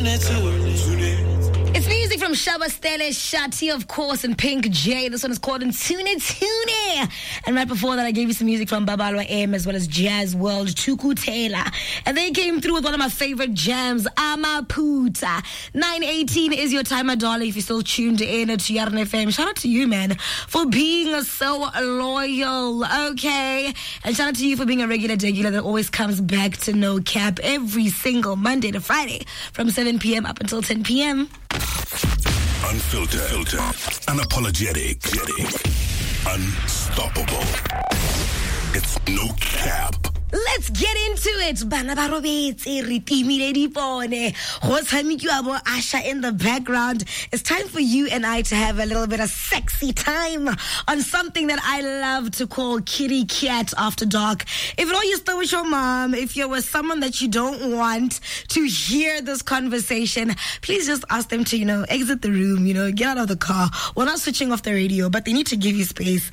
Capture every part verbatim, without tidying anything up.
It's music from Shaba Stele, Shati, of course, and Pink J. This one is called Tune Tune. And right before that, I gave you some music from Babalwa M as well as Jazz World, Tuku Taylor. And they came through with one of my favorite jams, Amaputa. nine eighteen is your time, my darling, if you're still tuned in to Yarn F M. Shout out to you, man, for being so loyal, okay? And shout out to you for being a regular regular that always comes back to No Cap every single Monday to Friday from seven p.m. up until ten p.m. Unfiltered, filtered, unapologetic, unstoppable. It's No Cap. Let's get into it. Bana ba robetse re timile dipone. Go tshamekiwa bo Asha in the background. It's time for you and I to have a little bit of sexy time on something that I love to call Kitty Cat After Dark. If at all you're still with your mom, if you're with someone that you don't want to hear this conversation, please just ask them to, you know, exit the room, you know, get out of the car. We're not switching off the radio, but they need to give you space.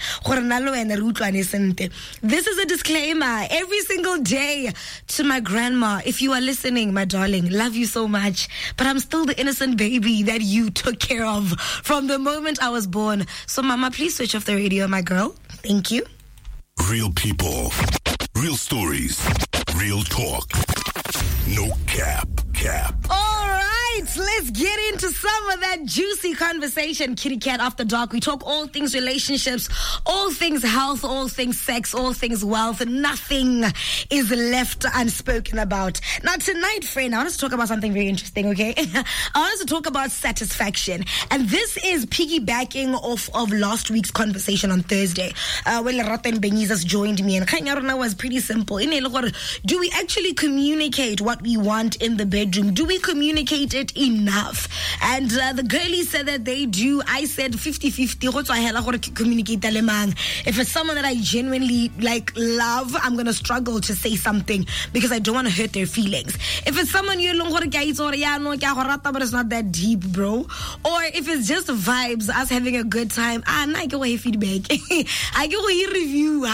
This is a disclaimer. Every single day to my grandma, if you are listening, my darling, love you so much, but I'm still the innocent baby that you took care of from the moment I was born. So mama, please switch off the radio, my girl. Thank you. Real people, real stories, real talk. No cap, cap. All right, let's get into some of that juicy conversation. Kitty Cat After Dark. We talk all things relationships, all things health, all things sex, all things wealth. Nothing is left unspoken about. Now tonight, friend, I want us to talk about something very interesting, okay? I want us to talk about satisfaction. And this is piggybacking off of last week's conversation on Thursday, uh, when Lerato and Benizas joined me. And Kanyaruna was pretty simple. Do we actually communicate what we want in the bedroom? Do we communicate it enough? And uh, the girlies said that they do. I said fifty-fifty. If it's someone that I genuinely like love, I'm gonna struggle to say something because I don't want to hurt their feelings. If it's someone you don't but it's not that deep, bro. Or if it's just vibes, us having a good time, ah, I get away feedback. I get away review.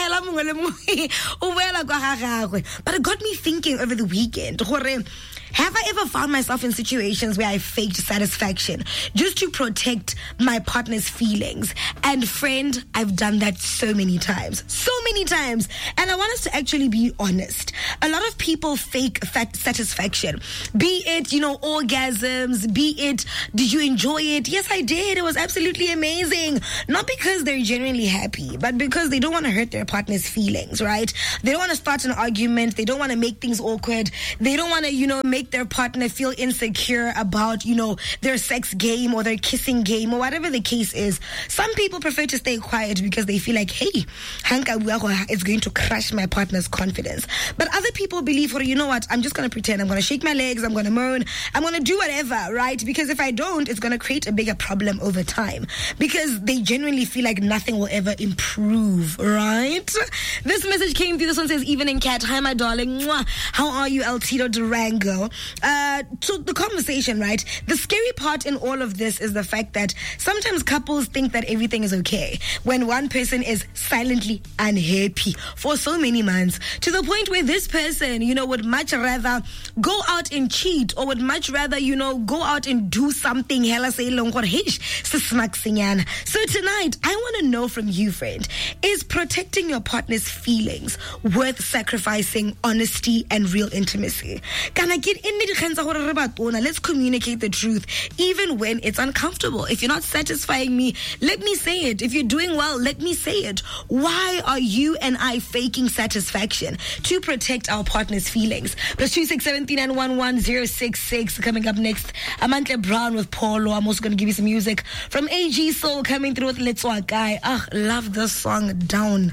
But it got me thinking over the weekend. Have I ever found myself in situations where I faked satisfaction just to protect my partner's feelings? And friend, I've done that so many times. So many times. And I want us to actually be honest. A lot of people fake fat satisfaction. Be it, you know, orgasms. Be it, did you enjoy it? Yes, I did. It was absolutely amazing. Not because they're genuinely happy, but because they don't want to hurt their partner's feelings, right? They don't want to start an argument. They don't want to make things awkward. They don't want to, you know, make their partner feel insecure about, you know, their sex game or their kissing game or whatever the case is. Some people prefer to stay quiet because they feel like, hey, Hanka it's going to crush my partner's confidence. But other people believe, well, you know what, I'm just going to pretend. I'm going to shake my legs. I'm going to moan. I'm going to do whatever, right? Because if I don't, it's going to create a bigger problem over time because they genuinely feel like nothing will ever improve, right? This message came through. This one says, Evening Cat. Hi, my darling. Mwah. How are you, El Tito Durango? Uh, to the conversation, right? The scary part in all of this is the fact that sometimes couples think that everything is okay when one person is silently unhappy for so many months, to the point where this person, you know, would much rather go out and cheat or would much rather, you know, go out and do something. So tonight, I want to know from you, friend, is protecting your partner's feelings worth sacrificing honesty and real intimacy? Can I get in the let's communicate the truth even when it's uncomfortable. If you're not satisfying me, let me say it. If you're doing well, let me say it. Why are you and I faking satisfaction to protect our partner's feelings? Plus two six seven three nine one one zero six six. Coming up next, Amantle Brown with Paulo. I'm also going to give you some music from A G Soul coming through with Let's Walk Guy. Ah, love this song. Down.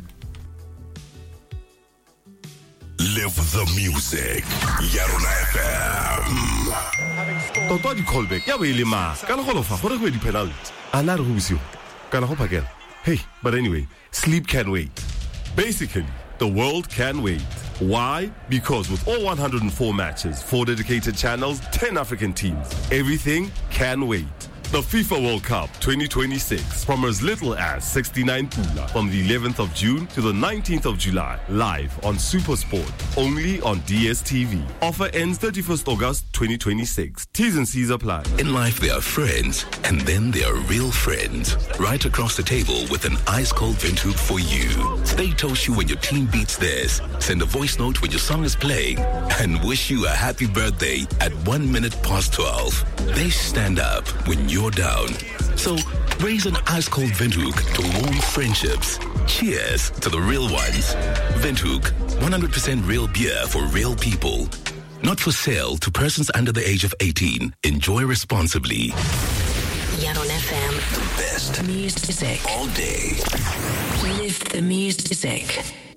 Live the music. Yarona F M. Toto di callback. Ya be le ma. Kana go lofa gore go di penalty. Ana re go bisiwa. Kana go phakela. Hey, but anyway, sleep can wait. Basically, the world can wait. Why? Because with all one hundred four matches, four dedicated channels, ten African teams, everything can wait. The FIFA World Cup twenty twenty-six from as little as sixty-nine pula from the eleventh of June to the nineteenth of July, live on SuperSport, only on D S T V. Offer ends thirty-first August twenty twenty-six. T's and C's apply. In life, there are friends, and then there are real friends. Right across the table with an ice-cold Windhoek for you. They toast you when your team beats theirs, send a voice note when your song is playing, and wish you a happy birthday at one minute past twelve. They stand up when you're down. So raise an ice-cold Windhoek to warm friendships. Cheers to the real ones. Windhoek, one hundred percent real beer for real people. Not for sale to persons under the age of eighteen. Enjoy responsibly. Yaron F M. The best Music. all day. Live the music.